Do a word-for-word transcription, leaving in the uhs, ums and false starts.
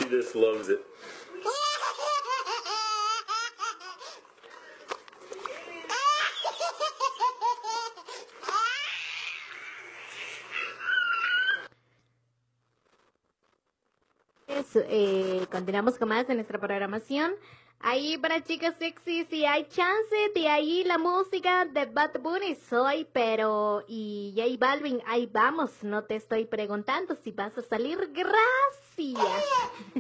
just loves it. Eh, continuamos con más de nuestra programación. Ahí para chicas sexy, si hay chance de ahí la música de Bad Bunny soy, pero y J Balvin, ahí vamos, no te estoy preguntando si vas a salir, gracias.